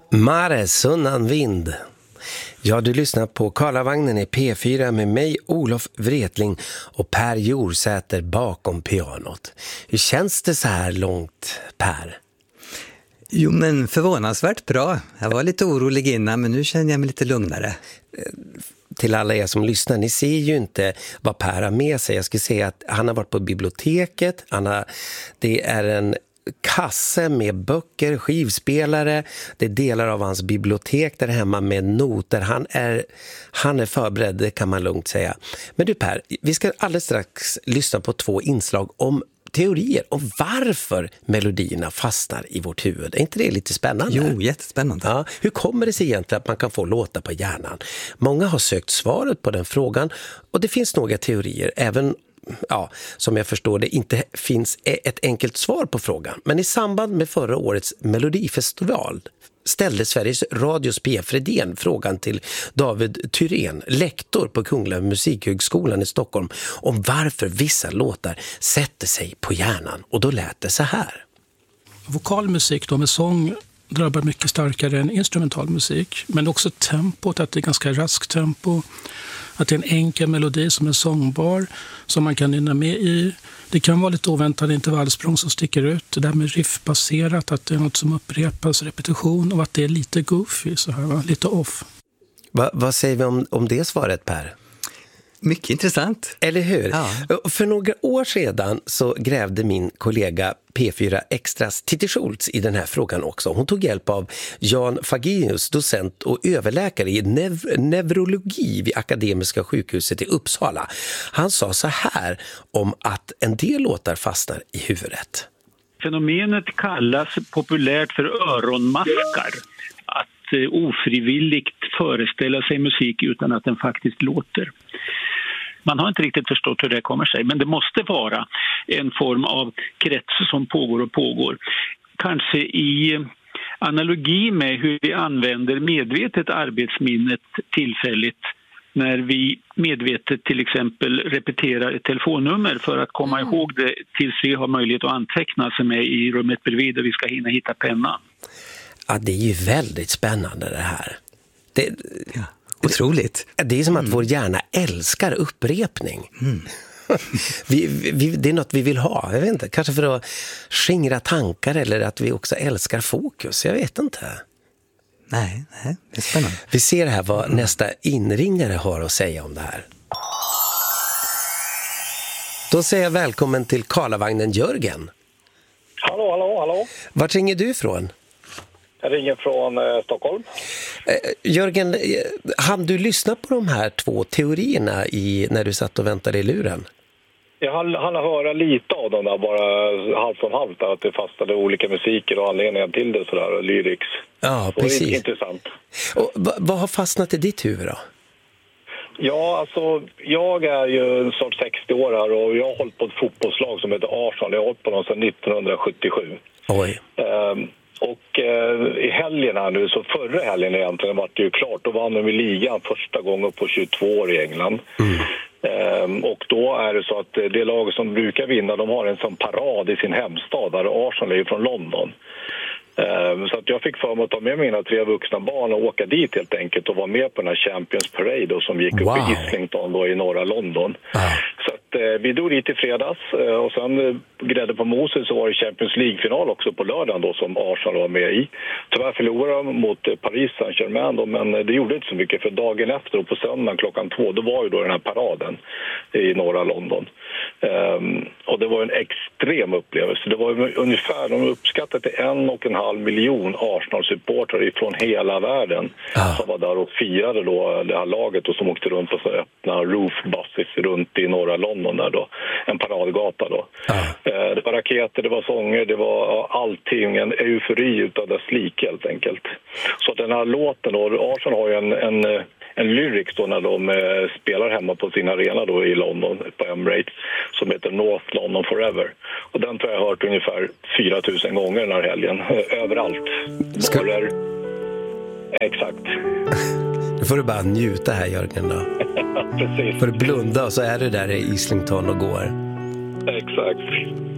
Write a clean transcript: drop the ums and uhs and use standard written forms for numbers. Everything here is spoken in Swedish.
Mare, sunnan vind. Ja, du lyssnar på Karlavagnen i P4 med mig, Olof Wretling, och Per Jorsäter bakom pianot. Hur känns det så här långt, Per? Jo, men förvånansvärt bra. Jag var lite orolig innan, men nu känner jag mig lite lugnare. Till alla er som lyssnar, ni ser ju inte vad Per har med sig. Jag ska säga att han har varit på biblioteket. Det är en kasse med böcker, skivspelare. Det är delar av hans bibliotek där hemma med noter. Han är förberedd, det kan man lugnt säga. Men du Per, vi ska alldeles strax lyssna på 2 inslag om teorier och varför melodierna fastnar i vårt huvud. Är inte det lite spännande? Jo, jättespännande. Ja, hur kommer det sig egentligen att man kan få låta på hjärnan? Många har sökt svaret på den frågan och det finns några teorier, även som jag förstår det inte finns ett enkelt svar på frågan. Men i samband med förra årets Melodifestival ställde Sveriges Radios P.F. Fredén frågan till David Thyrén, lektor på Kungliga Musikhögskolan i Stockholm, om varför vissa låtar sätter sig på hjärnan. Och då lät det så här. Vokalmusik då med sång drabbar mycket starkare än instrumental musik. Men också tempot, att det är ganska raskt tempo. Att det är en enkel melodi som är sångbar, som man kan nynna med i. Det kan vara lite oväntade intervallsprång som sticker ut. Det där med riffbaserat, att det är något som upprepas, repetition, och att det är lite goofy, så här, lite off. Vad säger vi om det svaret, Per? Mycket intressant. Eller hur? Ja. För några år sedan så grävde min kollega P4 Extras Titti Schultz i den här frågan också. Hon tog hjälp av Jan Fagenius, docent och överläkare i neurologi vid Akademiska sjukhuset i Uppsala. Han sa så här om att en del låtar fastnar i huvudet. Fenomenet kallas populärt för öronmaskar. Att ofrivilligt föreställa sig musik utan att den faktiskt låter. Man har inte riktigt förstått hur det kommer sig, men det måste vara en form av krets som pågår och pågår. Kanske i analogi med hur vi använder medvetet arbetsminnet tillfälligt när vi medvetet till exempel repeterar ett telefonnummer för att komma ihåg det tills vi har möjlighet att anteckna sig med i rummet bredvid och vi ska hinna hitta pennan. Ja, det är ju väldigt spännande det här. Ja, otroligt. Det är som att vår hjärna älskar upprepning. Det är något vi vill ha. Jag vet inte, kanske för att skingra tankar eller att vi också älskar fokus. Jag vet inte. Nej, det är spännande. Vi ser här vad nästa inringare har att säga om det här. Då säger jag välkommen till Karlavagnen, Jörgen. Hallå. Vart ringer du ifrån? Jag ringer från Stockholm. Jörgen, hann du lyssna på de här 2 teorierna när du satt och väntade i luren? Jag hann höra lite av dem där, bara halvt om halvt, att det fastnade olika musiker och anledningar till det sådär, och lyrics. Ja, så precis. Det är intressant. Och vad har fastnat i ditt huvud då? Ja, alltså jag är ju snart 60 år här och jag har hållit på ett fotbollslag som heter Arsenal. Jag har hållit på dem sedan 1977. Oj. Och i helgen här nu, så förra helgen egentligen var det ju klart. Då vann de i ligan första gången på 22 år i England. Och då är det så att det lag som brukar vinna, de har en sån parad i sin hemstad. Där Arsenal är ju från London. Så att jag fick för mig att ta med mina 3 vuxna barn och åka dit helt enkelt och vara med på den här Champions Parade då, som gick upp i Islington då, i norra London. Så att vi drog dit i fredags och sen grädde på moset så var det Champions League-final också på lördagen då, som Arsenal var med i. Tyvärr förlorade de mot Paris Saint-Germain då, men det gjorde inte så mycket, för dagen efter och på söndagen klockan 2 då var ju då den här paraden i norra London. Och det var en extrem upplevelse. Det var ungefär, de uppskattade till 1,5 miljon Arsenal-supportrar från hela världen som var där och firade då det här laget och som åkte runt på så öppna roofbuses runt i norra London där då, en paradgata då. Det var raketer, det var sånger, det var allting, en eufori utav dess like helt enkelt. Så den här låten då, Arsenal har ju en lyrics då när de spelar hemma på sin arena då i London på Emirates, som heter North London Forever. Och den tror jag har hört ungefär 4 000 gånger den här helgen. Överallt. Barer. Exakt. Nu får du bara njuta här, Jörgen då. Precis. Får du blunda och så är du där i Islington och går. Exakt.